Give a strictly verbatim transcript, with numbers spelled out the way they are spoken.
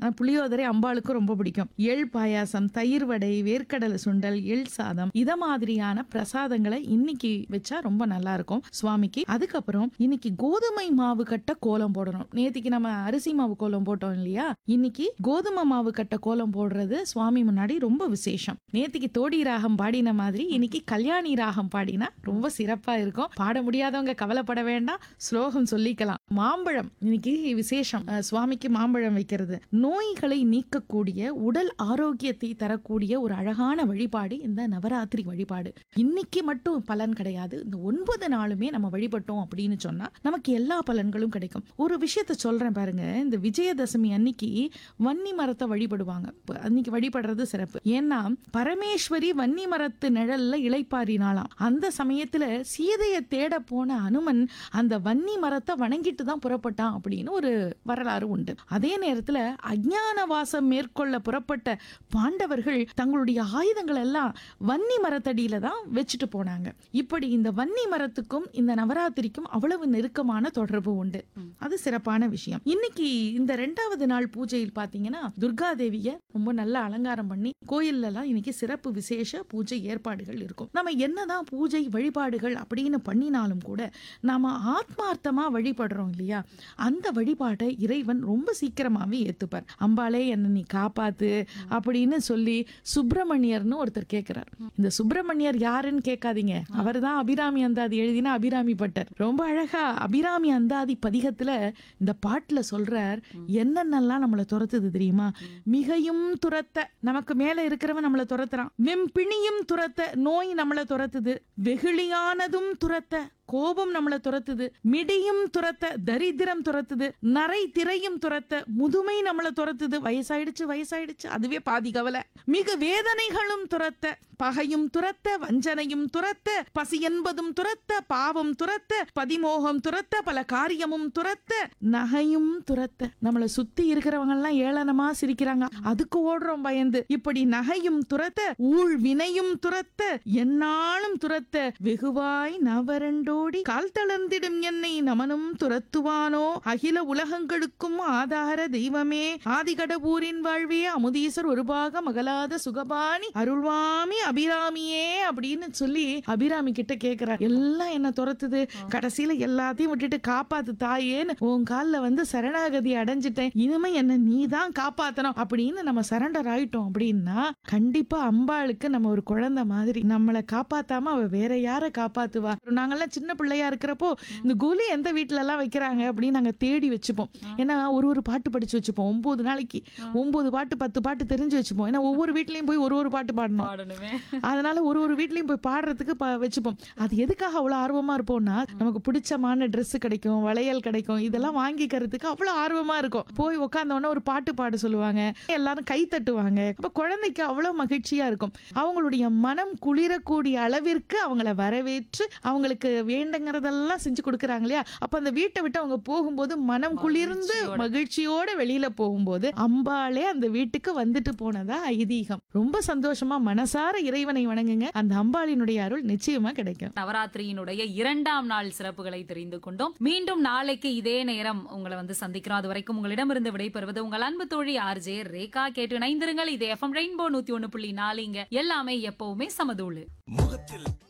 ஆனா புளியோதரை அம்பாளுக்கும் ரொம்ப பிடிக்கும். எள் பாயாசம், தயிர் வடை, வேர்க்கடலை சுண்டல், எள் சாதம் இத மாதிரியான பிரசாதங்களை இன்னைக்கு வச்சா ரொம்ப நல்லா இருக்கும் சுவாமிக்கு. அதுக்கப்புறம் இன்னைக்கு கோதுமை மாவு கட்ட கோலம் போடணும். நேத்திக்கு நம்ம அரிசி மாவு கோலம் போட்டோம் இல்லையா, இன்னைக்கு கோதுமை மாவு கட்ட கோலம் போடுறது சுவாமி முன்னாடி ரொம்ப விசேஷம். நேத்திக்கு தோடி ராகம் பாடின மாதிரி இன்னைக்கு கல்யாணி ராகம் பாடினா ரொம்ப சிறப்பா இருக்கும். பாட முடியாதவங்க கவலைப்பட வேண்டாம், ஸ்லோகம் சொல்லிக்கலாம். மாம்பழம் இன்னைக்கு விசேஷம். சுவாமிக்கு மாம்பழம் வைக்கிறது நோய்களை நீக்கக்கூடிய, உடல் ஆரோக்கியத்தை தரக்கூடிய ஒரு அழகான வழிபாடு இந்த நவராத்திரி வழிபாடு. இன்னைக்கு மட்டும் பலன் கிடையாது, இந்த ஒன்பது நாளுமே நம்ம வழிபட்டோம் அப்படின்னு சொன்னா நமக்கு எல்லா பலன்களும் கிடைக்கும். ஒரு விஷயத்த சொல்றேன் பாருங்க, இந்த விஜயதசமி அன்னைக்கு வன்னி மரத்தை வழிபடுவாங்க. அன்னைக்கு வழிபடுறது சிறப்பு. ஏன்னா பரமேஸ்வரி வன்னி மரத்து நிழல்ல இளைப்பாறினாலாம். அந்த சமயத்துல சீதையை தேட போன அனுமன் அந்த வன்னி மரத்தை வணங்கிட்டு தான் புறப்பட்டான் அப்படின்னு ஒரு வரலாறு உண்டு. அதே நேரத்துல அஞ்ஞான வாசம் மேற்கொள்ள புறப்பட்ட பாண்டவர்கள் தங்களுடைய ஆயுதங்கள் எல்லாம் வன்னி மரத்தடியில தான் வச்சுட்டு போனாங்க. இப்படி இந்த வன்னி மரத்துக்கும் இந்த நவராத்திரிக்கும் அவ்வளவு நெருக்கமான தொடர்பு உண்டு. அது சிறப்பான விஷயம். இன்னைக்கு இந்த ரெண்டாவது நாள் பூஜையில் பாத்தீங்கன்னா துர்கா தேவிய ரொம்ப நல்ல அலங்காரம் பண்ணி கோயில்ல எல்லாம் இன்னைக்கு சிறப்பு விசேஷ பூஜை ஏற்பாடுகள் இருக்கும். நம்ம என்னதான் பூஜை வழிபாடுகள் அப்படின்னு பண்ணினாலும் கூட நாம ஆத்மார்த்தமா வழிபடுறோம் இல்லையா, அந்த வழிபாட்டை இறைவன் ரொம்ப சீக்கிரமாவே ஏத்துப்பார். அம்பாளே என்ன நீ காப்பாத்து அப்படின்னு சொல்லி சுப்பிரமணியர்னு ஒருத்தர் கேட்கிறார். இந்த சுப்பிரமணியர் யாருன்னு கேட்காதீங்க, அவர் தான் அபிராமி அந்தாதி எழுதின அபிராமி பட்டர். ரொம்ப அழகா அபிராமி அந்தாதி பதிகத்துல இந்த பாட்டுல சொல்றார், என்னென்னலாம் நம்மளை துரத்துது தெரியுமா? மிகையும் துரத்த, நமக்கு மேல இருக்கிறவன் நம்மளை துரத்துறான். வெம்பிணியும் துரத்த, நோய் நம்மளை துரத்துது. வெகுளியானதும் துரத்த, கோபம் நம்மளை துரத்துது. மிடியும் துரத்த, தரித்திரம் துரத்துது. நரை திரையும் துரத்த, முதுமை நம்மளை துரத்துது. வயசாயிடுச்சு வயசாயிடுச்சு அதுவே பாதி கவலை. மிக வேதனைகளும் துரத்த, பகையும் துரத்த, வஞ்சனையும் துரத்த, பசி என்பதும் துரத்த, பாவம் துரத்த, பதிமோகம் துரத்த, பல காரியமும் துரத்த, நகையும் துரத்த. நம்மளை சுத்தி இருக்கிறவங்க எல்லாம் ஏளனமா சிரிக்கிறாங்க, அதுக்கு ஓடுறோம் பயந்து. இப்படி நகையும் துரத்த, ஊழ் வினையும் துரத்த, என்னாலும் துரத்த, வெகுவாய் நவரண்டோ கால் தளர்ந்திடும் என்னை நமனும் துரத்துவானோ, அகில உலகங்களுக்கும் ஆதார தெய்வமே, ஆதிகடபூரின் வாழ்வே, அமுதீசர் ஒருபாக மகளாத சுகபாணி அருள்வாமி அபிராமியே அப்படின்னு சொல்லி அபிராமி கிட்ட கேட்கிறார். எல்லாம் என்ன துரத்துது, கடைசியில எல்லாத்தையும் விட்டுட்டு காப்பாத்து தாயேன்னு உன் கால்ல வந்து சரணாகதி அடைஞ்சிட்டேன், இனிமே என்ன நீ தான் காப்பாத்தணும் அப்படின்னு நம்ம சரண்டர் ஆயிட்டோம் அப்படின்னா கண்டிப்பா அம்பாளுக்கு நம்ம ஒரு குழந்தை மாதிரி. நம்மளை காப்பாத்தாம அவ வேற யார காப்பாத்துவா? நாங்கெல்லாம் சின்ன பிள்ளையா இருக்கிறப்போ இந்த கோலி எந்த வீட்டுல எல்லாம் வைக்கிறாங்க அப்படின்னு நாங்க தேடி வச்சுப்போம். ஏன்னா ஒரு ஒரு பாட்டு படிச்சு வச்சுப்போம். ஒன்பது நாளைக்கு ஒன்பது பாட்டு பத்து பாட்டு தெரிஞ்சு வச்சுப்போம். ஏன்னா ஒவ்வொரு வீட்லயும் போய் ஒரு ஒரு பாட்டு பாடணும். அதனால ஒரு ஒரு வீட்லயும் போய் பாடுறதுக்கு வச்சுப்போம். அது எதுக்காக அவ்வளவு ஆர்வமா இருப்போம்னா, நமக்கு பிடிச்சமான ட்ரெஸ் கிடைக்கும், வளையல் கிடைக்கும், இதெல்லாம் வாங்கிக்கிறதுக்கு அவ்வளவு ஆர்வமா இருக்கும். போய் உட்கார்ந்தோன்னா ஒரு பாட்டு பாட சொல்லுவாங்க, எல்லாரும் கை தட்டுவாங்க. அப்ப குழந்தைக்கு அவ்வளவு மகிழ்ச்சியா இருக்கும். அவங்களுடைய மனம் குளிரக்கூடிய அளவிற்கு அவங்கள வரவேற்று அவங்களுக்கு வேண்டுங்கிறதெல்லாம் செஞ்சு கொடுக்கறாங்க இல்லையா. அப்ப அந்த வீட்டை விட்டு அவங்க போகும்போது மனம் குளிர்ந்து மகிழ்ச்சியோட வெளியில போகும்போது அம்பாளே அந்த வீட்டுக்கு வந்துட்டு போனதா ஐதீகம். ரொம்ப சந்தோஷமா மனசார இறைவனை வணங்குங்க, அந்த அம்பாளினுடைய அருள் நிச்சயமா கிடைக்கும். நவராத்திரியினுடைய இரண்டாம் நாள் சிறப்புகளை தெரிந்து கொண்டோம். மீண்டும் நாளைக்கு இதே நேரம் உங்களை வந்து சந்திக்கிறோம். அது வரைக்கும் உங்களிடமிருந்து விடைபெறுவது உங்கள் அன்பு தோழி ஆர்ஜே ரேகா. கேட்டு இணைந்திருங்கள். இது எஃப்எம் ரெயின்போ நூத்தி ஒன்னு புள்ளி நாலு. இங்க எல்லாமே எப்பவுமே சமதூளு.